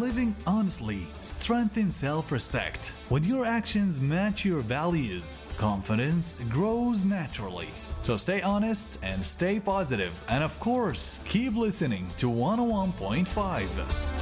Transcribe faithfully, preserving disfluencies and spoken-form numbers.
living honestly strengthens self-respect. When your actions match your values, confidence grows naturally. So stay honest and stay positive, and of course, keep listening to one oh one point five.